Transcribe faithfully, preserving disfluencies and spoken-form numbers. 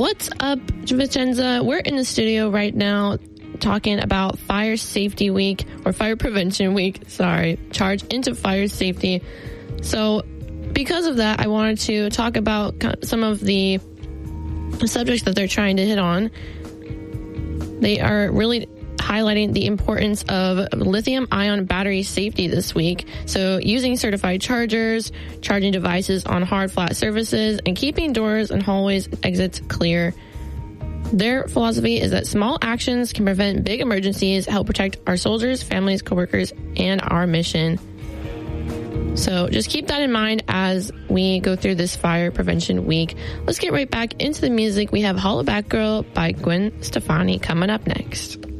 What's up, Vincenza? We're in the studio right now talking about Fire Safety Week, or Fire Prevention Week, sorry, Charge into Fire Safety. So because of that, I wanted to talk about some of the subjects that they're trying to hit on. They are really highlighting the importance of lithium-ion battery safety this week. So using certified chargers, charging devices on hard, flat surfaces, and keeping doors and hallways exits clear. Their philosophy is that small actions can prevent big emergencies, help protect our soldiers, families, coworkers, and our mission. So just keep that in mind as we go through this Fire Prevention Week. Let's get right back into the music. We have Holla Back Girl by Gwen Stefani coming up next.